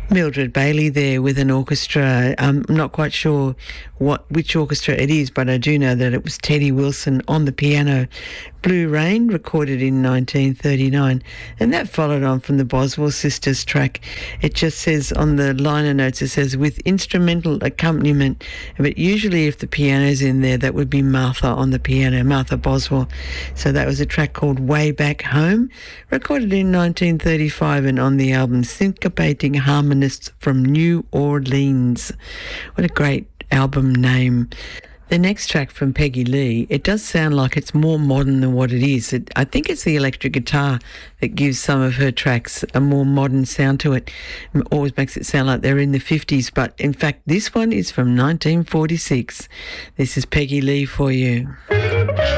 Mildred Bailey there with an orchestra. I'm not quite sure which orchestra it is, but I do know that it was Teddy Wilson on the piano. Blue Rain, recorded in 1939, and that followed on from the Boswell Sisters track. It just says on the liner notes, it says with instrumental accompaniment, but usually if the piano's in there, that would be Martha on the piano, Martha Boswell. So that was a track called Way Back Home, recorded in 1935 and on the album Syncopating Harmonists from New Orleans. What a great album name. The next track from Peggy Lee, it does sound like it's more modern than what it is. I think it's the electric guitar that gives some of her tracks a more modern sound to it. It always makes it sound like they're in the 50s, but in fact this one is from 1946. This is Peggy Lee for you.